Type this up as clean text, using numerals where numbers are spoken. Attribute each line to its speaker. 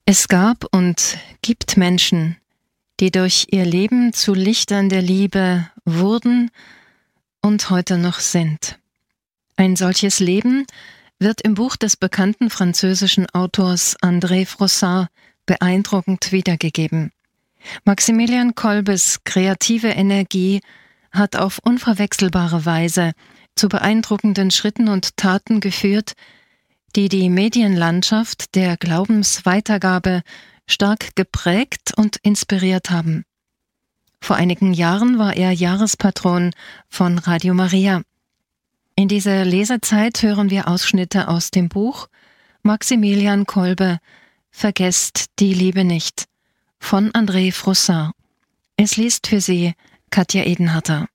Speaker 1: Es gab und gibt Menschen, die durch ihr Leben zu Lichtern der Liebe wurden und heute noch sind. Ein solches Leben wird im Buch des bekannten französischen Autors André Frossard beeindruckend wiedergegeben. Maximilian Kolbes kreative Energie hat auf unverwechselbare Weise zu beeindruckenden Schritten und Taten geführt, die die Medienlandschaft der Glaubensweitergabe stark geprägt und inspiriert haben. Vor einigen Jahren war er Jahrespatron von Radio Maria. In dieser Lesezeit hören wir Ausschnitte aus dem Buch Maximilian Kolbe, Vergesst die Liebe nicht, von André Frossard. Es liest für Sie Katja Edenharter.